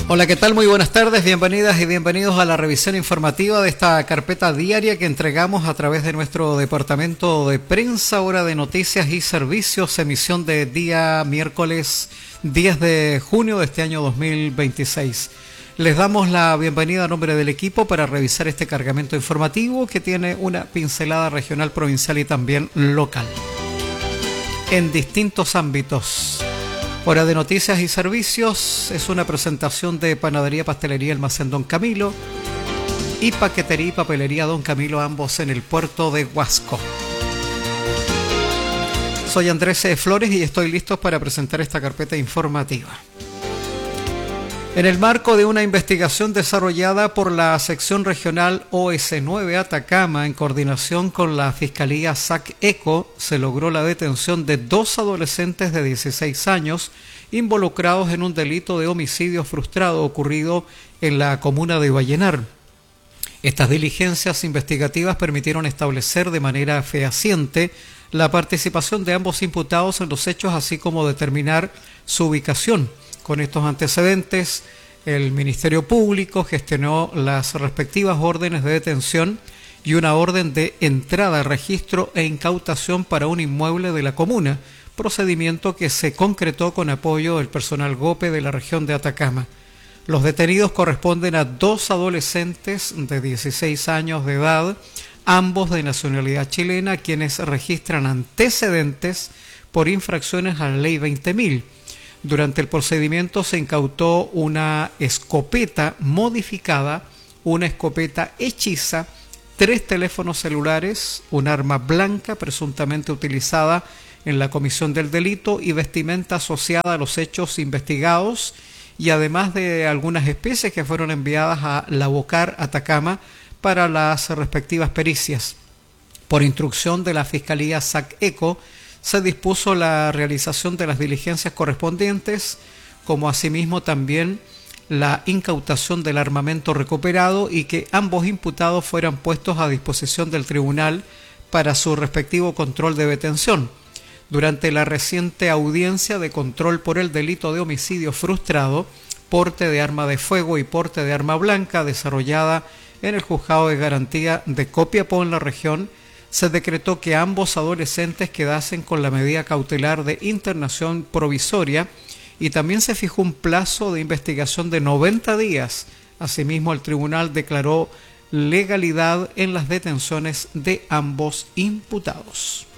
Hola, ¿qué tal? Muy buenas tardes, bienvenidas y bienvenidos a la revisión informativa de esta carpeta diaria que entregamos a través de nuestro departamento de prensa, hora de noticias y servicios, emisión de día miércoles 10 de junio de este año 2026. Les damos la bienvenida a nombre del equipo para revisar este cargamento informativo que tiene una pincelada regional, provincial y también local en distintos ámbitos. Hora de noticias y servicios es una presentación de Panadería, Pastelería Almacén Don Camilo y Paquetería y Papelería Don Camilo, ambos en el puerto de Huasco. Soy Andrés C. Flores y estoy listo para presentar esta carpeta informativa. En el marco de una investigación desarrollada por la sección regional OS9 Atacama en coordinación con la Fiscalía SAC-ECO, se logró la detención de 2 adolescentes de 16 años involucrados en un delito de homicidio frustrado ocurrido en la comuna de Vallenar. Estas diligencias investigativas permitieron establecer de manera fehaciente la participación de ambos imputados en los hechos, así como determinar su ubicación. Con estos antecedentes, el Ministerio Público gestionó las respectivas órdenes de detención y una orden de entrada, registro e incautación para un inmueble de la comuna, procedimiento que se concretó con apoyo del personal GOPE de la región de Atacama. Los detenidos corresponden a 2 adolescentes de 16 años de edad, ambos de nacionalidad chilena, quienes registran antecedentes por infracciones a la Ley 20.000. Durante el procedimiento se incautó una escopeta modificada, una escopeta hechiza, 3 teléfonos celulares, un arma blanca presuntamente utilizada en la comisión del delito y vestimenta asociada a los hechos investigados, y además de algunas especies que fueron enviadas a La Bocar, Atacama, para las respectivas pericias. Por instrucción de la Fiscalía SAC-ECO, se dispuso la realización de las diligencias correspondientes, como asimismo también la incautación del armamento recuperado y que ambos imputados fueran puestos a disposición del tribunal para su respectivo control de detención. Durante la reciente audiencia de control por el delito de homicidio frustrado, porte de arma de fuego y porte de arma blanca desarrollada en el Juzgado de Garantía de Copiapó en la región, se decretó que ambos adolescentes quedasen con la medida cautelar de internación provisoria y también se fijó un plazo de investigación de 90 días. Asimismo, el tribunal declaró legalidad en las detenciones de ambos imputados.